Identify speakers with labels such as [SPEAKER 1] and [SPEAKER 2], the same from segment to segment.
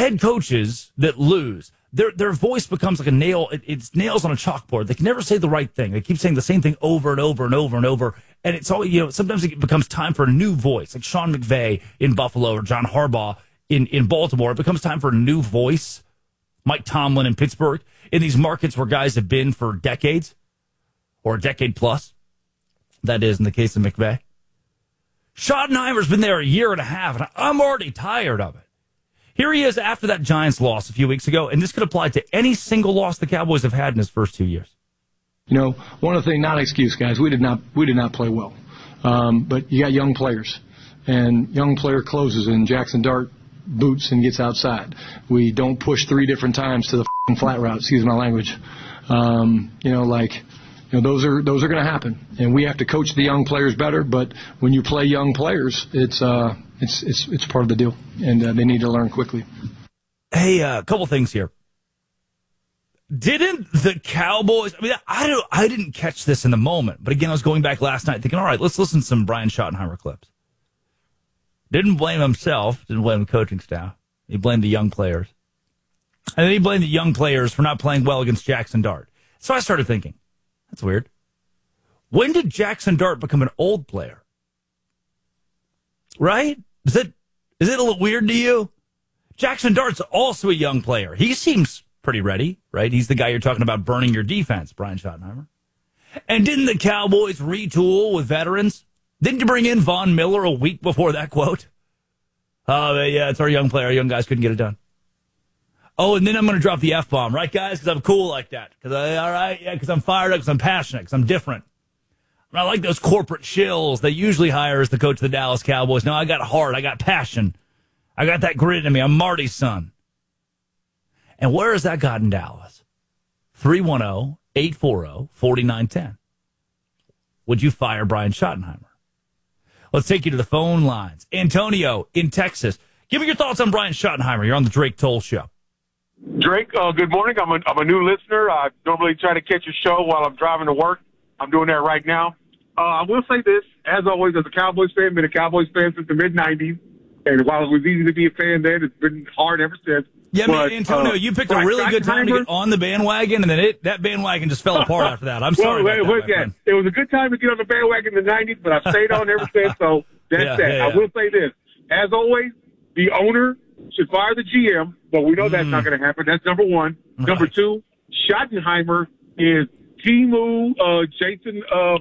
[SPEAKER 1] head coaches that lose, their voice becomes like a nail. It's nails on a chalkboard. They can never say the right thing. They keep saying the same thing over and over and over and over. And it's all, sometimes it becomes time for a new voice, like Sean McVay in Buffalo or John Harbaugh in Baltimore. It becomes time for a new voice. Mike Tomlin in Pittsburgh, in these markets where guys have been for decades or a decade plus. That is in the case of McVay. Schottenheimer's been there a year and a half, and I'm already tired of it. Here he is after that Giants loss a few weeks ago, and this could apply to any single loss the Cowboys have had in his first 2 years.
[SPEAKER 2] One of the things, not an excuse, guys, we did not play well. But you got young players, and young player closes, and Jackson Dart boots and gets outside. We don't push 3 different times to the flat route, excuse my language. Those are going to happen, and we have to coach the young players better. But when you play young players, it's part of the deal, and they need to learn quickly.
[SPEAKER 1] Hey, a couple things here. Didn't the Cowboys? I mean, I didn't catch this in the moment, but again, I was going back last night thinking, all right, let's listen to some Brian Schottenheimer clips. Didn't blame himself, didn't blame the coaching staff. He blamed the young players. And then he blamed the young players for not playing well against Jackson Dart. So I started thinking, that's weird. When did Jackson Dart become an old player? Right? Is it a little weird to you? Jackson Dart's also a young player. He seems pretty ready, right? He's the guy you're talking about burning your defense, Brian Schottenheimer. And didn't the Cowboys retool with veterans? Didn't you bring in Von Miller a week before that quote? Oh, yeah, it's our young player. Our young guys couldn't get it done. Oh, and then I'm going to drop the F-bomb, right, guys? Because I'm cool like that. Because I'm fired up, because I'm passionate, because I'm different. I'm not like those corporate shills they usually hire as the coach of the Dallas Cowboys. No, I got heart. I got passion. I got that grit in me. I'm Marty's son. And where has that got in Dallas? 310-840-4910. Would you fire Brian Schottenheimer? Let's take you to the phone lines. Antonio in Texas. Give me your thoughts on Brian Schottenheimer. You're on the Drake Toll Show.
[SPEAKER 3] Drake, good morning. I'm a new listener. I normally try to catch your show while I'm driving to work. I'm doing that right now. I will say this, as always, as a Cowboys fan, been a Cowboys fan since the mid-'90s. And while it was easy to be a fan then, it's been hard ever since.
[SPEAKER 1] Yeah, but, Antonio, you picked a really good time to get on the bandwagon, and then that bandwagon just fell apart after that. I'm sorry about that.
[SPEAKER 3] It was a good time to get on the bandwagon in the 90s, but I've stayed on ever since, so that's that. I will say this. As always, the owner should fire the GM, but we know that's not going to happen. That's number one. Right. Number two, Schottenheimer is Timu, Jason,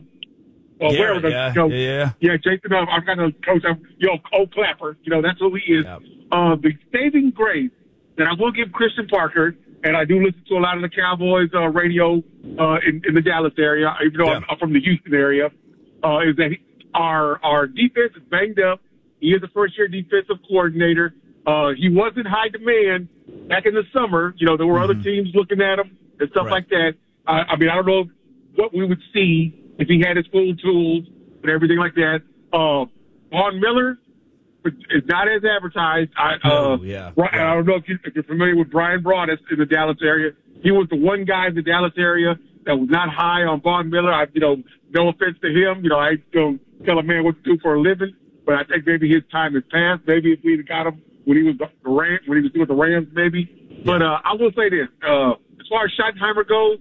[SPEAKER 3] Jason, I'm kind of coach. Old Clapper. That's who he is. Yep. The saving grace that I will give Christian Parker, and I do listen to a lot of the Cowboys radio in the Dallas area, even though I'm from the Houston area, is that our defense is banged up. He is a first-year defensive coordinator. He wasn't high demand back in the summer. There were other teams looking at him and stuff like that. I don't know what we would see if he had his full tools and everything like that. Von Miller is not as advertised. I don't know if you're familiar with Brian Broaddus in the Dallas area. He was the one guy in the Dallas area that was not high on Von Miller. No offense to him. I don't tell a man what to do for a living, but I think maybe his time has passed. Maybe if we'd have got him when he was with the Rams, maybe. Yeah. But I will say this: as far as Schottenheimer goes,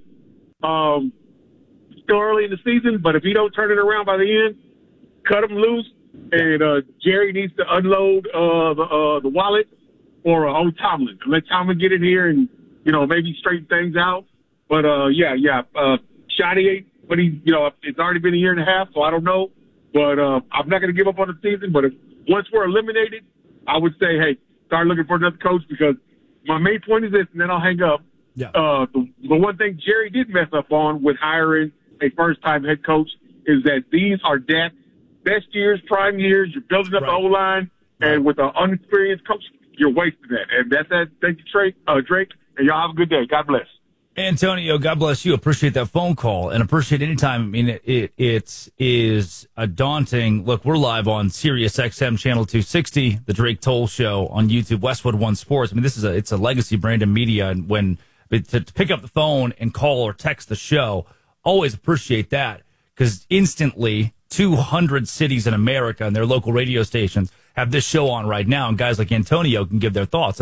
[SPEAKER 3] still early in the season. But if he don't turn it around by the end, cut him loose. And Jerry needs to unload the wallet or old Tomlin. Let Tomlin get in here and maybe straighten things out. But Shotty ain't. But it's already been a year and a half, so I don't know. But I'm not going to give up on the season. But once we're eliminated, I would say, hey, start looking for another coach, because my main point is this, and then I'll hang up. Yeah. The one thing Jerry did mess up on with hiring a first-time head coach is that these are Dak's best years, prime years. You're building up the O-line, and with an unexperienced coach, you're wasting that. And that's that. Thank you, Drake, and y'all have a good day. God bless.
[SPEAKER 1] Antonio, God bless you. Appreciate that phone call, and appreciate any time. I mean, it is a daunting look. We're live on Sirius XM channel 260, the Drake Toll Show on YouTube, Westwood One Sports. I mean, it's a legacy brand of media, and to pick up the phone and call or text the show, always appreciate that, because instantly 200 cities in America and their local radio stations have this show on right now, and guys like Antonio can give their thoughts.